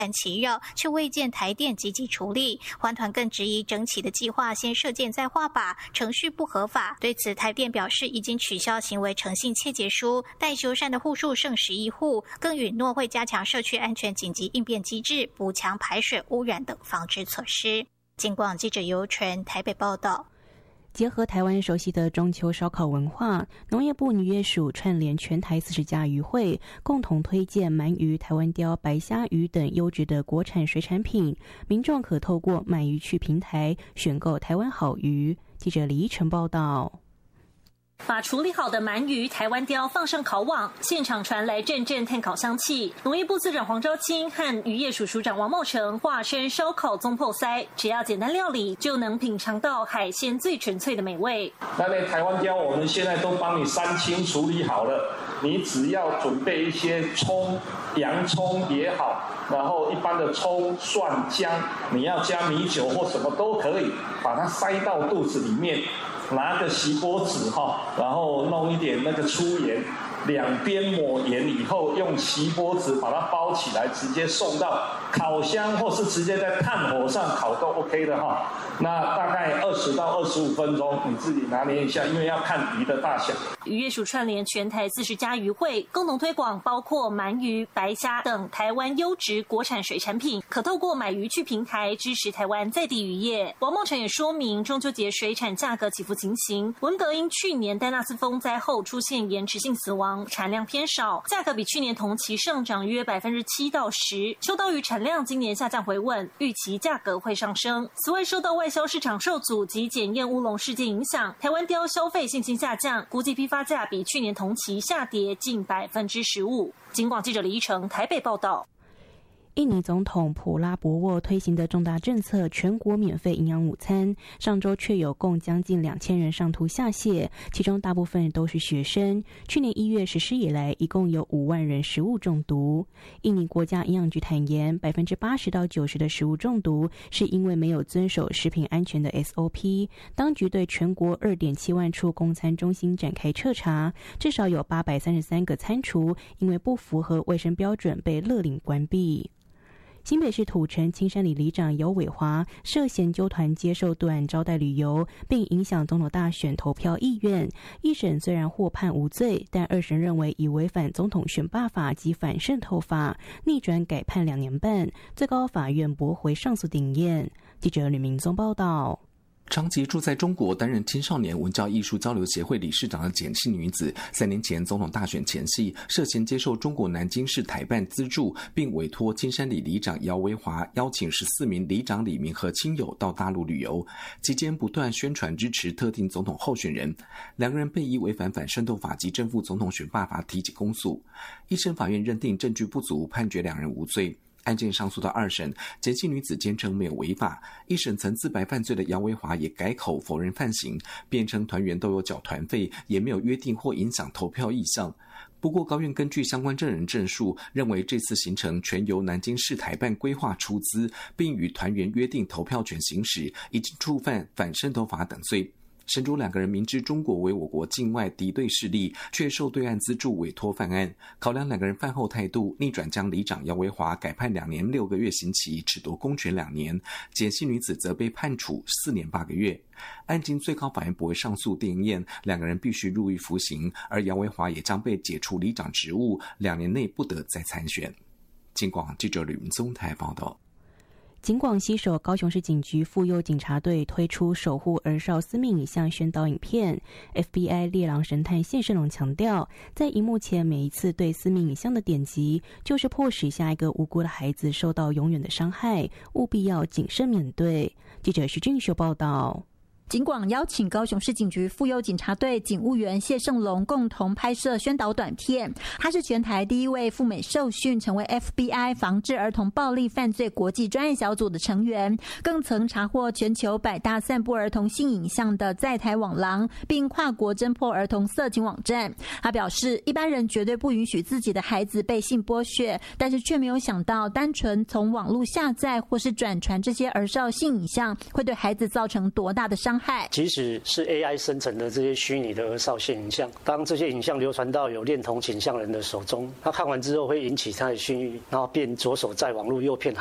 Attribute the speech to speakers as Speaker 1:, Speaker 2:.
Speaker 1: 其绕，却未见台电积极处理。环团更质疑整起的计划先射箭再画靶，程序不合法。对此，台电表示已经取消行为诚信切结书，待修缮的户数剩11户，更允诺会加强社区安全紧急应变机制，补强排水污染等防治措施。警广记者尤纯台北报道。
Speaker 2: 结合台湾熟悉的中秋烧烤文化，农业部渔业署串联全台40家渔会，共同推荐鳗鱼、台湾鲷、白虾鱼等优质的国产水产品，民众可透过买鱼趣平台选购台湾好鱼。记者李依晨报道。
Speaker 3: 把处理好的鳗鱼、台湾鲷放上烤网，现场传来阵阵炭烤香气。农业部次长黄昭清和渔业署署长王茂成化身烧烤中破塞，只要简单料理，就能品尝到海鲜最纯粹的美味。
Speaker 4: 那台湾鲷我们现在都帮你3清处理好了，你只要准备一些葱、洋葱也好，然后一般的葱、蒜、姜，你要加米酒或什么都可以，把它塞到肚子里面。拿个锡箔纸然后弄一点那个粗盐，两边抹盐以后，用锡箔纸把它包起来，直接送到烤箱或是直接在炭火上烤都 OK 的那大概20到25分钟，你自己拿捏一下，因为要看鱼的大小。
Speaker 3: 渔业署串联全台40家渔会，共同推广包括鳗鱼、白虾等台湾优质国产水产品，可透过买鱼趣平台支持台湾在地渔业。王茂成也说明，中秋节水产价格起伏情形，文革因去年丹纳斯风灾后出现延迟性死亡，产量偏少，价格比去年同期上涨约7%到10%。秋刀鱼产量今年下降回稳，预期价格会上升。此外，受到外销市场受阻及检验乌龙事件影响，台湾鲷消费信心下降，估计批发价比去年同期下跌近15%。警广记者李依成台北报道。
Speaker 2: 印尼总统普拉博沃推行的重大政策——全国免费营养午餐，上周却有共将近2000人上吐下泻，其中大部分都是学生。去年1月实施以来，一共有5万人食物中毒。印尼国家营养局坦言，80%到90%的食物中毒是因为没有遵守食品安全的 SOP。当局对全国2.7万处供餐中心展开彻查，至少有833个餐厨因为不符合卫生标准被勒令关闭。新北市土城青山里里长尤伟华涉嫌纠团接受对岸招待旅游，并影响总统大选投票意愿。一审虽然获判无罪，但二审认为已违反总统选罢法及反渗透法，逆转改判2年半。最高法院驳回上诉定验。记者吕明宗报道。
Speaker 5: 长期住在中国担任青少年文教艺术交流协会理事长的简姓女子，3年前总统大选前夕涉嫌接受中国南京市台办资助，并委托青山里里长姚维华邀请14名里长里民和亲友到大陆旅游，期间不断宣传支持特定总统候选人。2个人被依违反反渗透法及正负总统选罢法提起公诉，一审法院认定证据不足，判决2人无罪。案件上诉到2审，简姓女子坚称没有违法。一审曾自白犯罪的姚维华也改口否认犯行，辩称团员都有缴团费，也没有约定或影响投票意向。不过高院根据相关证人证述，认为这次行程全由南京市台办规划出资，并与团员约定投票权行使，已经触犯反渗透法等罪。审主2个人明知中国为我国境外敌对势力，却受对岸资助委托犯案。考量2个人犯后态度，逆转将里长姚维华改判2年6个月刑期，褫夺公权2年。简姓女子则被判处4年8个月。案经最高法院驳回上诉定验，2个人必须入狱服刑，而姚维华也将被解除里长职务，2年内不得再参选。警广记者吕明宗台报道。
Speaker 2: 警广携手高雄市警局妇幼警察队推出守护儿少私密影像宣导影片。 FBI 猎狼神探谢胜龙强调，在荧幕前每一次对私密影像的点击，就是迫使下一个无辜的孩子受到永远的伤害，务必要谨慎面对。记者徐俊秀报道。
Speaker 6: 警广邀请高雄市警局妇幼警察队警务员谢胜龙共同拍摄宣导短片。他是全台第一位赴美受训，成为 FBI 防治儿童暴力犯罪国际专案小组的成员，更曾查获全球100大散布儿童性影像的在台网廊，并跨国侦破儿童色情网站。他表示，一般人绝对不允许自己的孩子被性剥削，但是却没有想到单纯从网络下载或是转传这些儿少性影像会对孩子造成多大的伤害。 害。
Speaker 7: 即使是 AI 生成的这些虚拟的儿少性影像，当这些影像流传到有恋童倾向人的手中，他看完之后会引起他的性欲，然后便着手在网络诱骗